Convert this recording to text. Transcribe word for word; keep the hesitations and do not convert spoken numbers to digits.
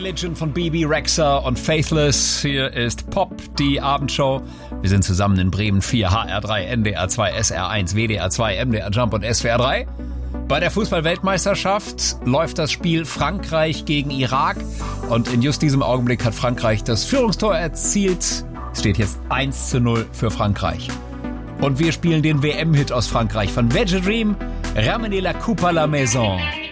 Religion von B B Rexha und Faithless. Hier ist Pop, die Abendshow. Wir sind zusammen in Bremen vier, H R drei, N D R zwei, S R eins, W D R zwei, M D R Jump und S W R drei. Bei der Fußball-Weltmeisterschaft läuft das Spiel Frankreich gegen Irak. Und in just diesem Augenblick hat Frankreich das Führungstor erzielt. Es steht jetzt eins zu null für Frankreich. Und wir spielen den W M-Hit aus Frankreich von Veg Dream, Ramenez la coupe à la maison.